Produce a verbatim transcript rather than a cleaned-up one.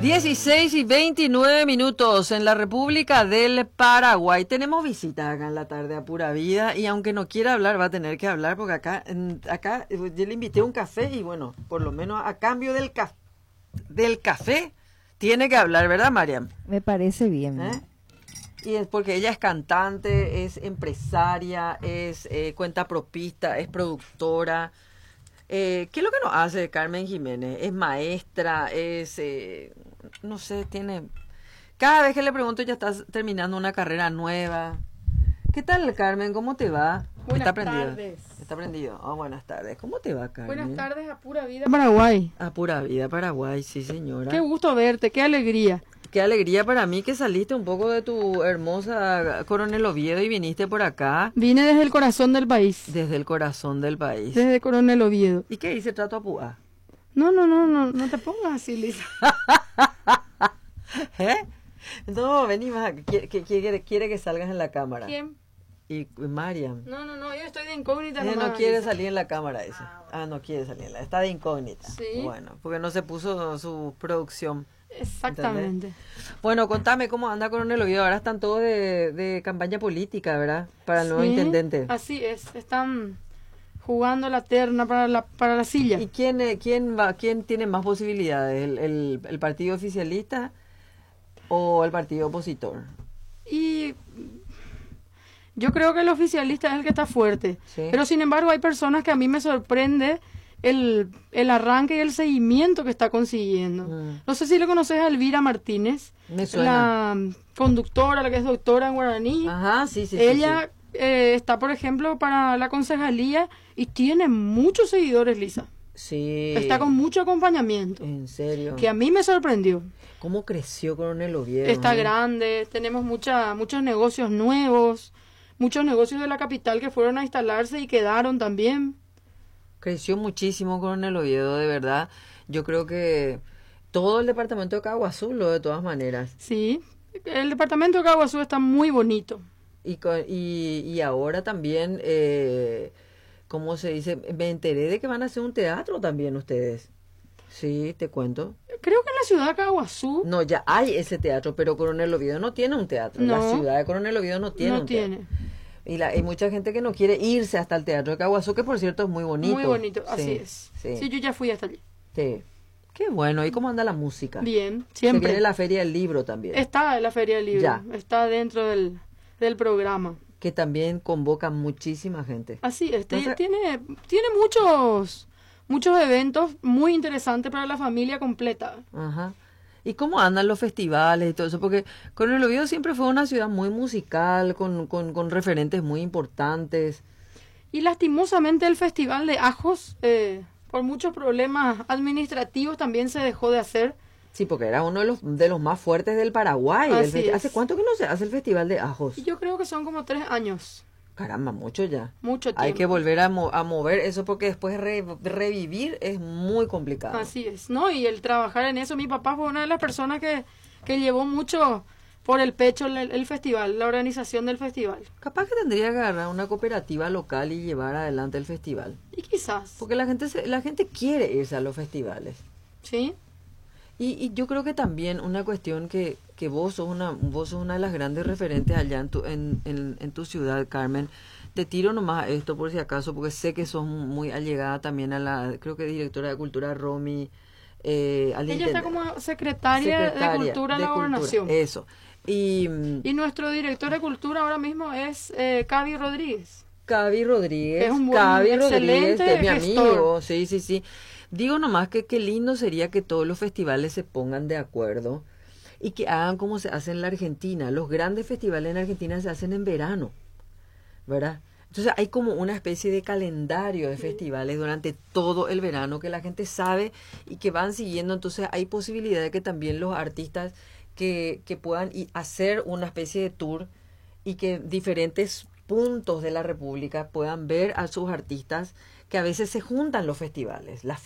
dieciséis y veintinueve minutos en la República del Paraguay. Tenemos visita acá en la tarde a Pura Vida y aunque no quiera hablar va a tener que hablar porque acá, acá yo le invité a un café y bueno, por lo menos a cambio del, ca del café tiene que hablar, ¿verdad, Mariam? Me parece bien. ¿Eh? Y es porque ella es cantante, es empresaria, es eh, cuentapropista, es productora. Eh, ¿Qué es lo que nos hace Carmen Jiménez? Es maestra, es, eh, no sé, tiene... Cada vez que le pregunto ya estás terminando una carrera nueva. ¿Qué tal, Carmen? ¿Cómo te va? Buenas ¿Está prendido? tardes. ¿Está prendido? Oh, buenas tardes. ¿Cómo te va, Carmen? Buenas tardes a Pura Vida Paraguay. A Pura Vida Paraguay, sí, señora. Qué gusto verte, qué alegría. Qué alegría para mí que saliste un poco de tu hermosa Coronel Oviedo y viniste por acá. Vine desde el corazón del país. Desde el corazón del país. Desde Coronel Oviedo. ¿Y qué dice Trato a Púa? No, no, no, no, no te pongas así, Lisa. ¿Eh? No, vení más. Quiere, quiere, quiere que salgas en la cámara. ¿Quién? Y Mariam. No, no, no, yo estoy de incógnita. Ella nomás, no quiere Lisa. salir en la cámara ese. Ah, Ah, no quiere salir en la... Está de incógnita. Sí. Bueno, porque no se puso su producción. Exactamente. ¿Entendés? Bueno, contame cómo anda Coronel Oviedo. Ahora están todos de, de campaña política, ¿verdad? Para el nuevo Sí, intendente. Así es, están jugando la terna para la, para la silla. ¿Y quién, eh, quién, va, quién tiene más posibilidades? ¿El, el, el partido oficialista o el partido opositor? Y yo creo que el oficialista es el que está fuerte. Sí. Pero sin embargo hay personas que a mí me sorprende el, el arranque y el seguimiento que está consiguiendo. Mm. No sé si le conoces a Elvira Martínez, Me suena. la conductora, la que es doctora en guaraní. Ajá, sí, sí, sí, Ella sí. eh, está, por ejemplo, para la concejalía y tiene muchos seguidores, Lisa. Sí. Está con mucho acompañamiento, En serio. que a mí me sorprendió. ¿Cómo creció Coronel Oviedo? Está eh? grande, tenemos mucha, muchos negocios nuevos, muchos negocios de la capital que fueron a instalarse y quedaron también. Creció muchísimo Coronel Oviedo, de verdad. Yo creo que todo el departamento de Caguazú, lo de todas maneras. Sí, el departamento de Caguazú está muy bonito. Y, co- y, y ahora también, eh, ¿cómo se dice? Me enteré de que van a hacer un teatro también ustedes. Sí, te cuento. Creo que en la ciudad de Caguazú No, ya hay ese teatro, pero Coronel Oviedo no tiene un teatro. La No. ciudad de Coronel Oviedo no tiene no un tiene. teatro. Y la, hay mucha gente que no quiere irse hasta el teatro de Caguazú, que por cierto es muy bonito. Muy bonito, así Sí, es. Sí, Sí, yo ya fui hasta allí. sí. Qué bueno. ¿Y cómo anda la música? Bien, Se siempre. viene la Feria del Libro también, Está en la Feria del Libro, Ya. está dentro del, del programa. que también convoca muchísima gente. Así es, te- Entonces- tiene, tiene muchos, muchos eventos muy interesantes para la familia completa. Ajá. ¿Y cómo andan los festivales y todo eso? Porque Coronel Oviedo siempre fue una ciudad muy musical, con, con, con referentes muy importantes. Y lastimosamente el Festival de Ajos, eh, por muchos problemas administrativos, también se dejó de hacer. Sí, porque era uno de los, de los más fuertes del Paraguay. el Así festi- es. ¿Hace cuánto que no se hace el Festival de Ajos? Y yo creo que son como tres años, Caramba, mucho ya. mucho tiempo. Hay que volver a, mo- a mover eso porque después re- revivir es muy complicado. Así es, ¿no? Y el trabajar en eso, mi papá fue una de las personas que, que llevó mucho por el pecho el, el festival, la organización del festival. Capaz que tendría que agarrar una cooperativa local y llevar adelante el festival. Y quizás, Porque la gente se- la gente quiere irse a los festivales. ¿sí? Y, y yo creo que también una cuestión que, que vos sos una vos sos una de las grandes referentes allá en tu, en, en, en tu ciudad, Carmen. Te tiro nomás esto por si acaso, porque sé que sos muy allegada también a la, creo que directora de Cultura, Romy. Eh, al Ella está intendente- como secretaria, secretaria de Cultura en de la Cultura, Gobernación. Eso. Y mm, Y nuestro director de Cultura ahora mismo es eh, Cavi Rodríguez. Cavi Rodríguez, Es un buen- Cavi Rodríguez, excelente que es mi gestor. amigo, sí, sí, sí. Digo nomás que qué lindo sería que todos los festivales se pongan de acuerdo y que hagan como se hace en la Argentina. Los grandes festivales en Argentina se hacen en verano, ¿verdad? Entonces hay como una especie de calendario de festivales durante todo el verano que la gente sabe y que van siguiendo. Entonces hay posibilidad de que también los artistas que, que puedan y hacer una especie de tour y que diferentes puntos de la República puedan ver a sus artistas, que a veces se juntan los festivales, las